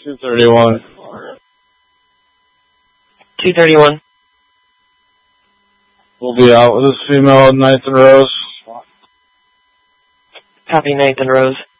231. 231. We'll be out with this female, Ninth and Rose. Copy, Ninth and Rose.